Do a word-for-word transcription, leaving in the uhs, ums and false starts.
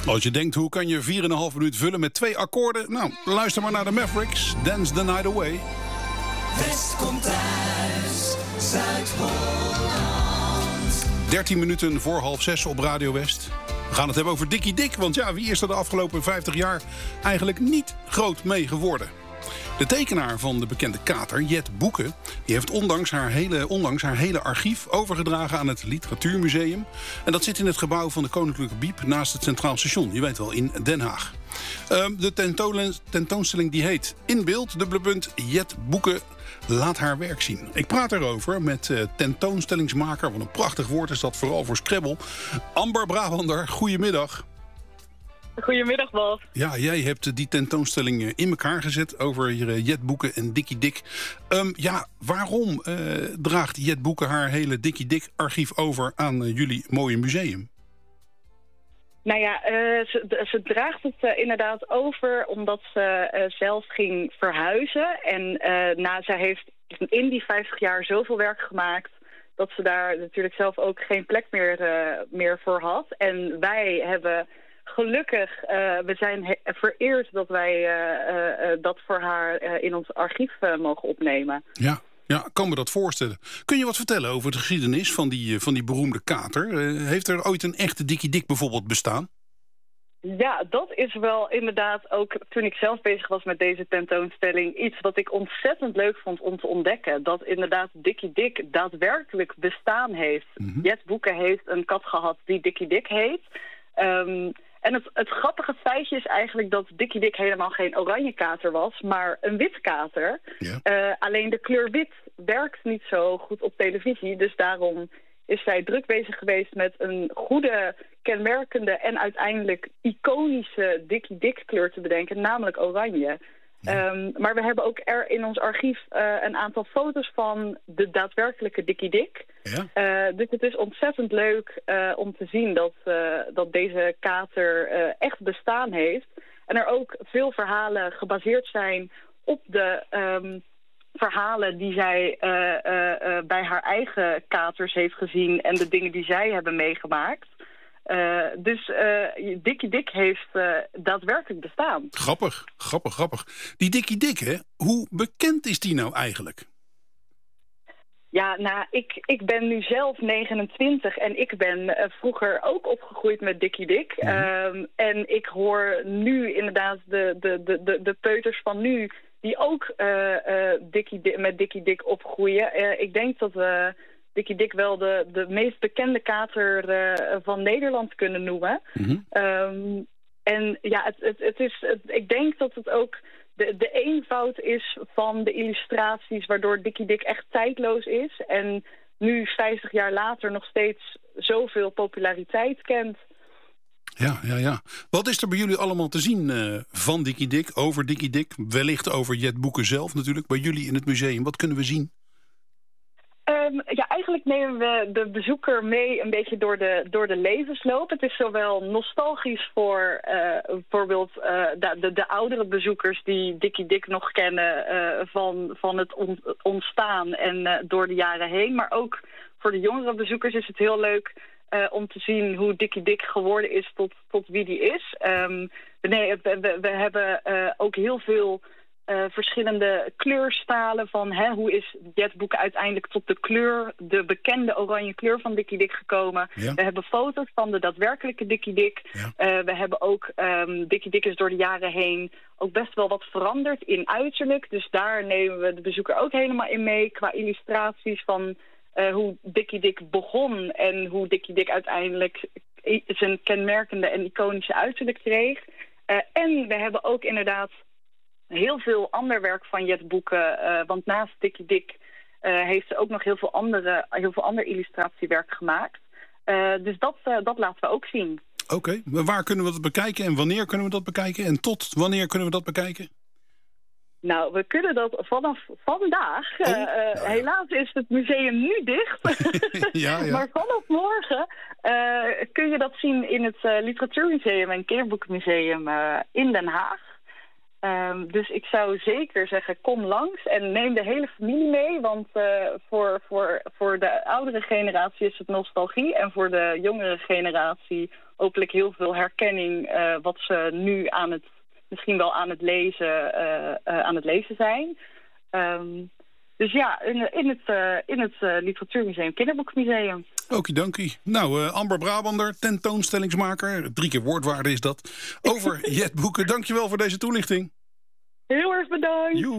Als je denkt, hoe kan je vier en een half minuut vullen met twee akkoorden? Nou, luister maar naar de Mavericks. Dance the Night Away. West komt thuis, Zuid-Holland. dertien minuten voor half zes op Radio West. We gaan het hebben over Dickie Dick. Want ja, wie is er de afgelopen vijftig jaar eigenlijk niet groot mee geworden? De tekenaar van de bekende kater, Jet Boeke, die heeft ondanks haar, hele, ondanks haar hele archief overgedragen aan het Literatuurmuseum. En dat zit in het gebouw van de Koninklijke Biep naast het Centraal Station. Je weet wel, in Den Haag. Uh, de tentoon, tentoonstelling die heet In beeld, dubbele punt, Jet Boeke laat haar werk zien. Ik praat erover met uh, tentoonstellingsmaker, wat een prachtig woord is dat, vooral voor Scrabble, Amber Brabander. Goedemiddag. Goedemiddag, Bas. Ja, jij hebt die tentoonstelling in elkaar gezet over Jet Boeke en Dickie Dick. Um, ja, waarom uh, draagt Jet Boeke haar hele Dickie Dick archief over aan uh, jullie mooie museum? Nou ja, uh, ze, ze draagt het uh, inderdaad over omdat ze uh, zelf ging verhuizen. En uh, nou, zij heeft in die vijftig jaar zoveel werk gemaakt dat ze daar natuurlijk zelf ook geen plek meer, uh, meer voor had. En wij hebben gelukkig, uh, we zijn he- vereerd dat wij uh, uh, uh, dat voor haar uh, in ons archief uh, mogen opnemen. Ja. Ja, ik kan me dat voorstellen. Kun je wat vertellen over de geschiedenis van die, van die beroemde kater? Uh, heeft er ooit een echte Dickie Dick bijvoorbeeld bestaan? Ja, dat is wel inderdaad ook toen ik zelf bezig was met deze tentoonstelling iets wat ik ontzettend leuk vond om te ontdekken. Dat inderdaad Dickie Dick daadwerkelijk bestaan heeft. Mm-hmm. Jet Boeke heeft een kat gehad die Dickie Dick heet. Um, En het, het grappige feitje is eigenlijk dat Dickie Dick helemaal geen oranje kater was, maar een wit kater. Ja. Uh, alleen de kleur wit werkt niet zo goed op televisie, dus daarom is zij druk bezig geweest met een goede, kenmerkende en uiteindelijk iconische Dickie Dick kleur te bedenken, namelijk oranje. Ja. Um, maar we hebben ook er in ons archief uh, een aantal foto's van de daadwerkelijke Dickie Dick. Ja. Uh, dus het is ontzettend leuk uh, om te zien dat, uh, dat deze kater uh, echt bestaan heeft. En er ook veel verhalen gebaseerd zijn op de um, verhalen die zij uh, uh, uh, bij haar eigen katers heeft gezien en de dingen die zij hebben meegemaakt. Uh, dus uh, Dickie Dick heeft uh, daadwerkelijk bestaan. Grappig, grappig, grappig. Die Dickie Dick, hè? Hoe bekend is die nou eigenlijk? Ja, nou, ik, ik ben nu zelf negenentwintig en ik ben uh, vroeger ook opgegroeid met Dickie Dick. Mm-hmm. Um, en ik hoor nu inderdaad de, de, de, de, de peuters van nu die ook uh, uh, Dickie, met Dickie Dick opgroeien. Uh, ik denk dat we Dickie Dick wel de, de meest bekende kater uh, van Nederland kunnen noemen. Mm-hmm. Um, en ja, het, het, het is, het, ik denk dat het ook de, de eenvoud is van de illustraties, waardoor Dickie Dick echt tijdloos is. En nu, vijftig jaar later, nog steeds zoveel populariteit kent. Ja, ja, ja. Wat is er bij jullie allemaal te zien uh, van Dickie Dick, over Dickie Dick? Wellicht over Jet Boeke zelf natuurlijk, bij jullie in het museum. Wat kunnen we zien? Um, ja, eigenlijk nemen we de bezoeker mee een beetje door de, door de levensloop. Het is zowel nostalgisch voor uh, bijvoorbeeld uh, de, de, de oudere bezoekers die Dickie Dick nog kennen uh, van, van het on, ontstaan en uh, door de jaren heen. Maar ook voor de jongere bezoekers is het heel leuk uh, om te zien hoe Dickie Dick geworden is tot, tot wie die is. Um, nee, we, we, we hebben uh, ook heel veel Uh, verschillende kleurstalen van hè, hoe is Jet Boeke uiteindelijk tot de kleur, de bekende oranje kleur van Dickie Dick gekomen. Ja. We hebben foto's van de daadwerkelijke Dickie Dick. Ja. Uh, we hebben ook, um, Dickie Dick is door de jaren heen ook best wel wat veranderd in uiterlijk. Dus daar nemen we de bezoeker ook helemaal in mee qua illustraties van uh, hoe Dickie Dick begon en hoe Dickie Dick uiteindelijk zijn kenmerkende en iconische uiterlijk kreeg. Uh, en we hebben ook inderdaad heel veel ander werk van Jet Boeke, uh, want naast Dickie Dick uh, heeft ze ook nog heel veel, andere, heel veel ander illustratiewerk gemaakt. Uh, dus dat, uh, dat laten we ook zien. Oké, okay. Waar kunnen we dat bekijken en wanneer kunnen we dat bekijken? En tot wanneer kunnen we dat bekijken? Nou, we kunnen dat vanaf vandaag. Oh, uh, ja, ja. Helaas is het museum nu dicht. ja, ja. Maar vanaf morgen uh, kun je dat zien in het uh, Literatuurmuseum en Kinderboekenmuseum uh, in Den Haag. Um, dus ik zou zeker zeggen, kom langs en neem de hele familie mee. Want uh, voor, voor, voor de oudere generatie is het nostalgie. En voor de jongere generatie hopelijk heel veel herkenning uh, wat ze nu aan het, misschien wel aan het lezen, uh, uh, aan het lezen zijn. Um, dus ja, in, in het, uh, in het uh, Literatuurmuseum Kinderboekmuseum. Okidoki. Nou, uh, Amber Brabander, tentoonstellingsmaker. Drie keer woordwaarde is dat. Over Jet Boeken. Dankjewel voor deze toelichting. Heel erg bedankt. Joe.